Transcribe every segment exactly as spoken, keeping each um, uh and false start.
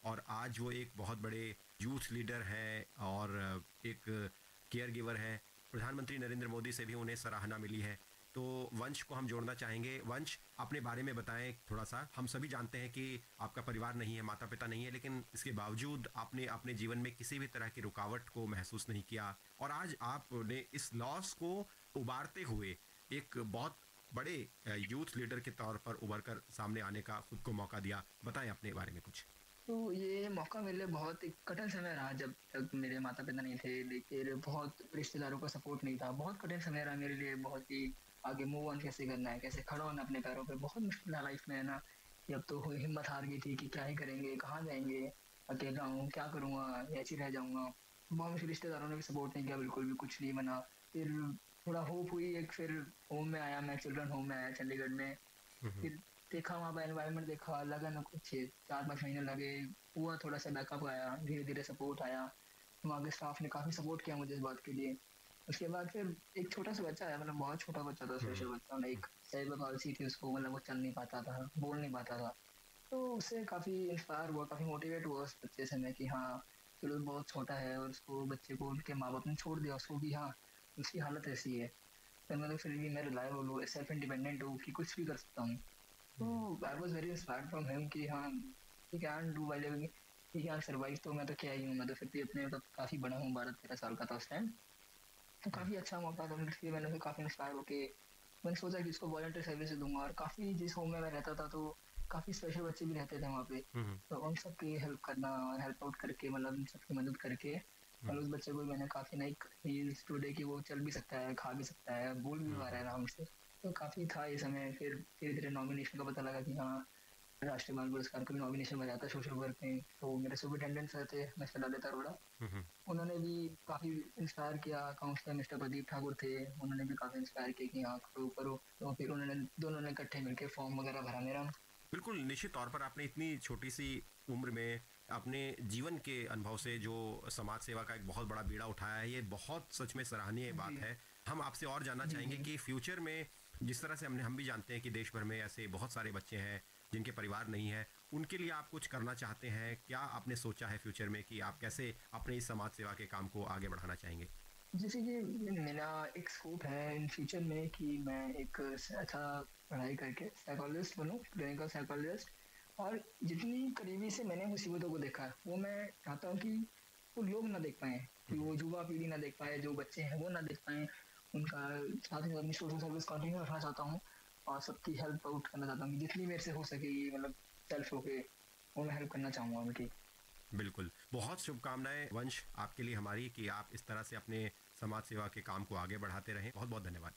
और आज वो एक बहुत बड़े यूथ लीडर हैं और एक केयर गिवर हैं। प्रधानमंत्री नरेंद्र मोदी से भी उन्हें सराहना मिली है। तो वंश को हम जोड़ना चाहेंगे। वंश, अपने बारे में बताएं थोड़ा-सा। हम सभी जानते हैं कि आपका परिवार नहीं है, माता-पिता नहीं है, लेकिन इसके बावजूद आपने अपने जीवन में किसी भी तरह की रुकावट को महसूस नहीं किया और आज आपने इस लॉस को उबारते हुए एक बहुत बड़े अ, यूथ लीडर के तौर पर उभर कर सामने आने का खुद को मौका दिया। बताएं अपने बारे में कुछ। तो ये मौका मेरे लिए बहुत एक कठिन समय रहा जब तक मेरे माता-पिता नहीं थे, लेकिन बहुत रिश्तेदारों का सपोर्ट नहीं था। बहुत कठिन समय रहा मेरे लिए, बहुत ही आगे मूव ऑन कैसे करना है, कैसे खड़ा होना अपने पैरों पे, बहुत मुश्किल था लाइफ में, है ना? कि अब तो हो हिम्मत हार गई थी कि क्या ही करेंगे, कहाँ जाएँगे, अकेला हूँ, क्या करूँगा, ऐसे ही रह जाऊँगा। बहुत मुझे रिश्तेदारों ने भी सपोर्ट नहीं किया, बिल्कुल भी कुछ नहीं बना। फिर थोड़ा होप हुई, एक फिर होम में आया मैं, चिल्ड्रन होम में आया चंडीगढ़ में। हुँ, हुँ। फिर देखा वहाँ का एनवायरनमेंट देखा, लगा ना कुछ चार पाँच महीने लगे, हुआ थोड़ा-सा बैकअप आया, धीरे-धीरे सपोर्ट आया। वहाँ के स्टाफ ने काफ़ी सपोर्ट किया मुझे इस बात के लिए। उसके बाद फिर एक छोटा-सा बच्चा आया, मतलब बहुत छोटा बच्चा था, हुँ, हुँ। स्पेशल बच्चा, मतलब हुँ, एक सेरेब्रल पॉल्सी थी उसको, मतलब वो चल नहीं पाता था, बोल नहीं पाता था। तो उससे काफ़ी इंस्पायर हुआ, काफ़ी मोटिवेट हुआ उस बच्चे से मैं कि हाँ, चलो बहुत छोटा है और उसको बच्चे को उनके माँ-बाप ने छोड़ दिया उसको कि हाँ, उसकी हालत ऐसी है। पर मतलब फिर भी मैं रिलायबल हूँ, सेल्फ इंडिपेंडेंट हूँ कि कुछ भी कर सकता हूँ। हुँ। तो I was very inspired from him कि हाँ, he can do while living, he can survive. तो मैं तो क्या ही हूँ, मैं तो फिर भी अपने मतलब काफ़ी बड़ा हूँ, बारह तेरह साल का था उस टाइम। तो काफ़ी अच्छा मौका था, इसलिए मैंने फिर काफ़ी इंस्पायर होके मैंने सोचा कि इसको वॉलंटियर सर्विस दूँगा और काफ़ी जिस होम में मैं रहता था तो काफ़ी स्पेशल बच्चे भी रहते थे वहाँ पे। हुँ, हुँ। तो उन सबकी हेल्प करना और हेल्प आउट करके मतलब उन सबकी मदद करके हुँ, और उस बच्चे को भी मैंने काफ़ी नई हील्स टुडे कि वो चल भी सकता है, खा भी सकता है, बोल भी हुँ, पा रहा हुँ। है आराम से। तो काफ़ी था ये समय, फिर धीरे-धीरे नॉमिनेशन का पता लगा कि हाँ, राष्ट्रीय बाल पुरस्कार का भी नॉमिनेशन बजा था सोशल वर्क में। तो मेरे सुपरिटेंडेंट सर थे मिस्टर ललित अरोड़ा, हुँ, हुँ। उन्होंने भी काफ़ी इंस्पायर किया। काउंसलर मिस्टर प्रदीप ठाकुर थे, उन्होंने भी काफ़ी इंस्पायर किया कि हाँ, करो, करो। तो फिर उन्होंने दोनों ने इकट्ठे मिलके फॉर्म वगैरह भरा मेरा। बिल्कुल, निश्चित तौर पर आपने इतनी छोटी-सी उम्र में अपने जीवन के अनुभव से जो समाज सेवा का एक बहुत बड़ा बीड़ा उठाया है, ये बहुत सच में सराहनीय बात जी। है। हम आपसे और जानना जी, चाहेंगे जी। कि फ्यूचर में जिस तरह से हमने हम भी जानते हैं कि देश भर में ऐसे बहुत सारे बच्चे हैं, जिनके परिवार नहीं है, उनके लिए आप कुछ करना चाहते हैं? क्या आपने सोचा है फ्यूचर में कि आप कैसे अपने इस समाज सेवा के काम को आगे बढ़ाना चाहेंगे? जैसे कि मेरा एक स्कोप है इन फ्यूचर में कि मैं एक स अच्छा पढ़ाई करके साइकोलॉजिस्ट बनूँ, क्लिनिकल साइकोलॉजिस्ट। और जितनी करीबी से मैंने मुसीबतों को देखा है, वो मैं चाहता हूँ कि वो लोग ना देख पाएँ, हुँ, कि हुँ। वो युवा पीढ़ी ना देख पाए, जो बच्चे हैं वो ना देख पाएँ। उनका साथ ही साथ अपनी सोशल सर्विस कंटिन्यू रखना चाहता हूँ और सबकी हेल्प आउट करना चाहता हूँ, कि जितनी मेरे से हो सकेगी मतलब सेल्फ होके, वो मैं हेल्प करना चाहूँगा उनकी। बिल्कुल। बहुत शुभकामनाएँ वंश आपके लिए हमारी कि आप इस तरह से अपने समाज सेवा के काम को आगे बढ़ाते रहें। बहुत-बहुत धन्यवाद।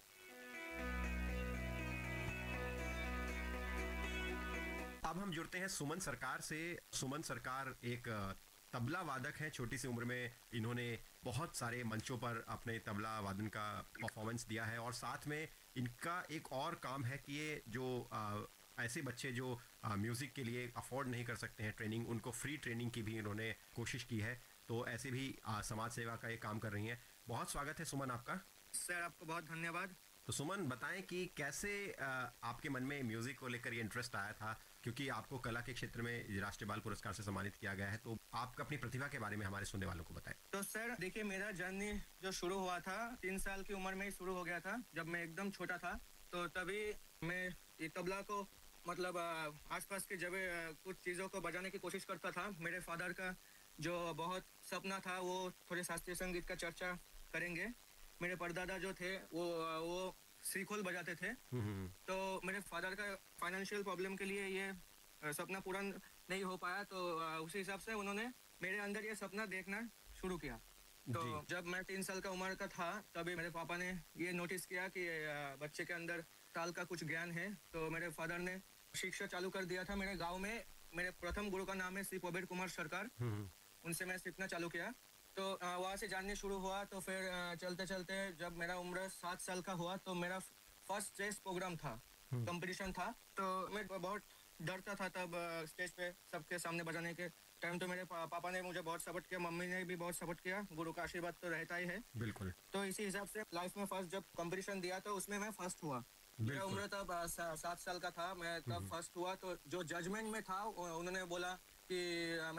अब हम जुड़ते हैं सुमन सरकार से। सुमन सरकार एक अ, तबला वादक हैं। छोटी सी उम्र में इन्होंने बहुत सारे मंचों पर अपने तबला वादन का परफॉर्मेंस दिया है और साथ में इनका एक और काम है कि ये जो अ, ऐसे बच्चे जो अ, म्यूज़िक के लिए अफोर्ड नहीं कर सकते हैं ट्रेनिंग, उनको फ्री ट्रेनिंग की भी इन्होंने कोशिश की है। तो ऐसे भी अ, समाज सेवा का ये काम कर रही हैं। बहुत स्वागत है सुमन आपका। सर, आपको बहुत धन्यवाद। तो सुमन, बताएं कि कैसे अ, आपके मन में म्यूजिक को लेकर ये इंटरेस्ट आया था, क्योंकि आपको कला के क्षेत्र में राष्ट्रीय बाल पुरस्कार से सम्मानित किया गया है। तो आप अपनी प्रतिभा के बारे में हमारे सुनने वालों को बताएं। तो सर देखिए, मेरा जर्नी जो शुरू हुआ था तीन साल की उम्र में ही शुरू हो गया था, जब मैं एकदम छोटा था। तो तभी मैं ये तबला को मतलब अ, आसपास की जगह अ, कुछ चीज़ों को बजाने की कोशिश करता था। मेरे फादर का जो बहुत सपना था, वो थोड़े शास्त्रीय संगीत का चर्चा करेंगे। मेरे परदादा जो थे वो अ, वो श्रीखोल बजाते थे। हम्म, हम्म, तो मेरे फादर का फाइनेंशियल प्रॉब्लम के लिए ये अ, सपना पूरा नहीं हो पाया। तो अ, उसी हिसाब से उन्होंने मेरे अंदर ये सपना देखना शुरू किया। तो जी। जब मैं तीन साल का उम्र का था, तभी मेरे पापा ने ये नोटिस किया कि अ, बच्चे के अंदर ताल का कुछ ज्ञान है। तो मेरे फादर ने शिक्षा चालू कर दिया था मेरे गांव में। मेरे प्रथम गुरु का नाम है श्री प्रबीर कुमार सरकार। हम्म, उनसे मैं सीखना चालू किया। तो अ, वहाँ से जानने शुरू हुआ। तो फिर अ, चलते-चलते जब मेरा उम्र सात साल का हुआ, तो मेरा फर्स्ट स्टेज प्रोग्राम था, हम्म, कॉम्पिटिशन था। तो मैं ब बहुत डरता था तब अ, स्टेज पे सबके सामने बजाने के टाइम। तो मेरे पा पापा ने मुझे बहुत सपोर्ट किया, मम्मी ने भी बहुत सपोर्ट किया। गुरु का आशीर्वाद तो रहता ही है। बिल्कुल। तो इसी हिसाब से लाइफ में फर्स्ट जब कॉम्पिटिशन दिया, तो उसमें मैं फर्स्ट हुआ। मेरा बिल्कुल। उम्र तब अ, सा सात साल का था, मैं तब हम्म। फर्स्ट हुआ। तो जो जजमेंट में था, उ उन्होंने बोला कि अ